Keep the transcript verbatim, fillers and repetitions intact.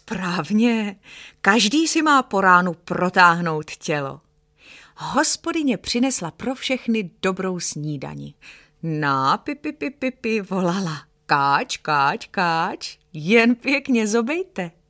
Správně, každý si má po ránu protáhnout tělo. Hospodyně přinesla pro všechny dobrou snídani. Na, pipi, pipi, pipi, volala. Káč, káč, káč, jen pěkně zobejte.